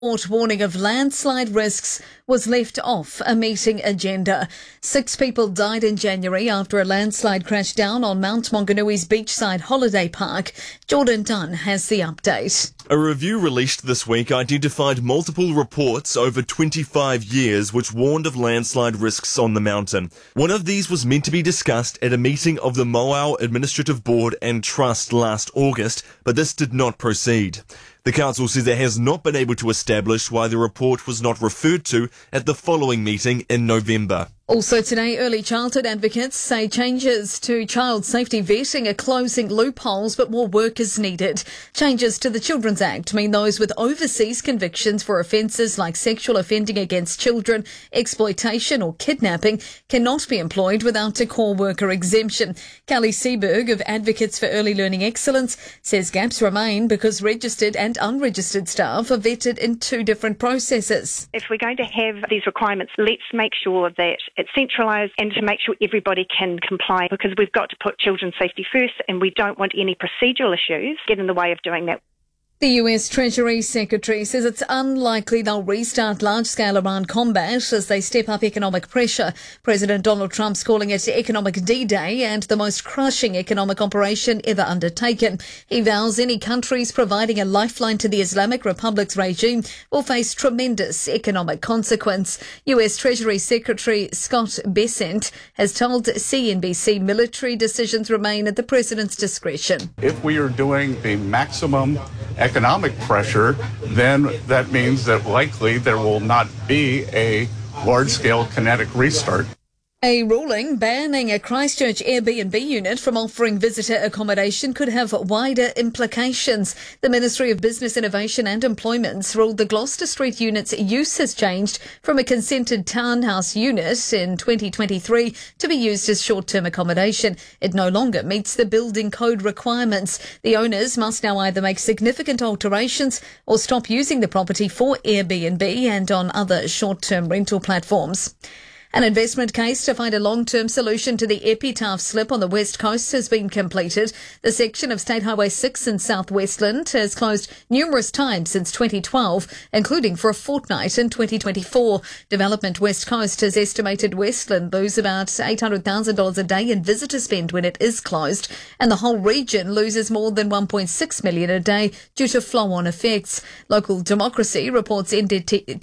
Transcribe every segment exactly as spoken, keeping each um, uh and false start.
Court warning of landslide risks was left off a meeting agenda. Six people died in January after a landslide crashed down on Mount Mauganui's beachside holiday park. Jordan Dunn has the update. A review released this week identified multiple reports over twenty-five years which warned of landslide risks on the mountain. One of these was meant to be discussed at a meeting of the Moao Administrative Board and Trust last August, but this did not proceed. The council says it has not been able to establish why the report was not referred to at the following meeting in November. Also today, early childhood advocates say changes to child safety vetting are closing loopholes, but more work is needed. Changes to the Children's Act mean those with overseas convictions for offences like sexual offending against children, exploitation or kidnapping cannot be employed without a core worker exemption. Kelly Seberg of Advocates for Early Learning Excellence says gaps remain because registered and unregistered staff are vetted in two different processes. If we're going to have these requirements, let's make sure that it's centralised and to make sure everybody can comply, because we've got to put children's safety first and we don't want any procedural issues get in the way of doing that. The U S Treasury Secretary says it's unlikely they'll restart large-scale Iran combat as they step up economic pressure. President Donald Trump's calling it economic D-Day and the most crushing economic operation ever undertaken. He vows any countries providing a lifeline to the Islamic Republic's regime will face tremendous economic consequence. U S Treasury Secretary Scott Bessent has told C N B C military decisions remain at the president's discretion. If we are doing the maximum economic pressure, then that means that likely there will not be a large-scale kinetic restart. A ruling banning a Christchurch Airbnb unit from offering visitor accommodation could have wider implications. The Ministry of Business, Innovation and Employment ruled the Gloucester Street unit's use has changed from a consented townhouse unit in twenty twenty-three to be used as short-term accommodation. It no longer meets the building code requirements. The owners must now either make significant alterations or stop using the property for Airbnb and on other short-term rental platforms. An investment case to find a long-term solution to the Epitaph slip on the west coast has been completed. The section of State Highway six in South Westland has closed numerous times since twenty twelve, including for a fortnight in twenty twenty-four. Development West Coast has estimated Westland lose about eight hundred thousand dollars a day in visitor spend when it is closed, and the whole region loses more than one point six million dollars a day due to flow-on effects. Local Democracy reports N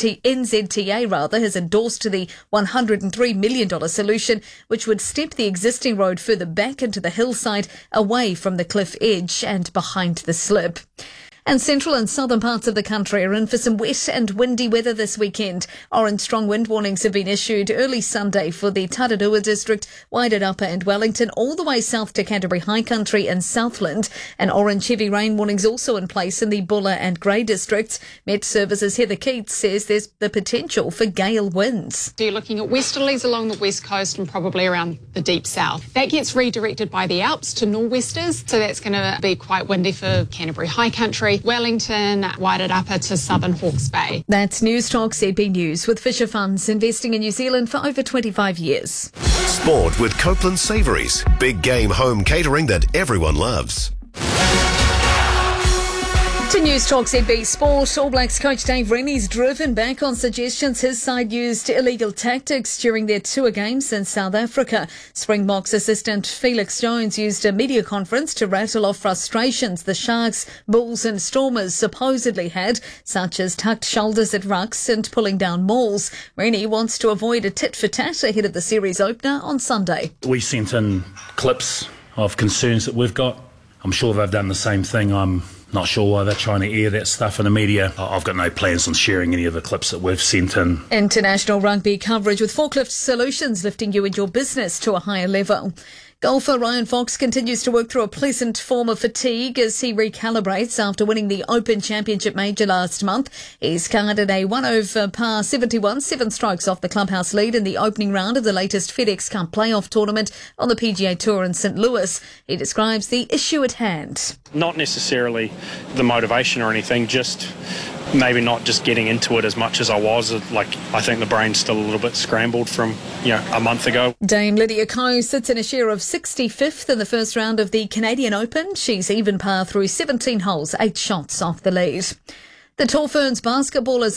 Z T A rather has endorsed the one hundred three million dollars solution, which would step the existing road further back into the hillside, away from the cliff edge and behind the slip. And central and southern parts of the country are in for some wet and windy weather this weekend. Orange strong wind warnings have been issued early Sunday for the Tararua district, Wairarapa and Wellington, all the way south to Canterbury High Country and Southland. And orange heavy rain warnings also in place in the Bulla and Grey districts. Met Services Heather Keats says there's the potential for gale winds. So you're looking at westerlies along the west coast and probably around the deep south. That gets redirected by the Alps to nor'westers, so that's going to be quite windy for Canterbury High Country, Wellington, Wairarapa to southern Hawke's Bay. That's News Talk Z B News with Fisher Funds, investing in New Zealand for over twenty-five years. Sport with Copeland Savouries. Big game home catering that everyone loves. To News Talk Z B Sport, All Blacks coach Dave Rennie's driven back on suggestions his side used illegal tactics during their tour games in South Africa. Springboks assistant Felix Jones used a media conference to rattle off frustrations the Sharks, Bulls and Stormers supposedly had, such as tucked shoulders at rucks and pulling down mauls. Rennie wants to avoid a tit-for-tat ahead of the series opener on Sunday. We sent in clips of concerns that we've got. I'm sure they've done the same thing. I'm not sure why they're trying to air that stuff in the media. I've got no plans on sharing any of the clips that we've sent in. International rugby coverage with Forklift Solutions, lifting you and your business to a higher level. Golfer Ryan Fox continues to work through a pleasant form of fatigue as he recalibrates after winning the Open Championship Major last month. He's carded a one over par seventy-one, seven strokes off the clubhouse lead in the opening round of the latest FedEx Cup playoff tournament on the P G A Tour in Saint Louis. He describes the issue at hand. Not necessarily the motivation or anything, just maybe not just getting into it as much as I was. Like, I think the brain's still a little bit scrambled from, you know, a month ago. Dame Lydia Ko sits in a share of sixty-fifth in the first round of the Canadian Open. She's even par through seventeen holes, eight shots off the lead. The Tall Ferns basketballers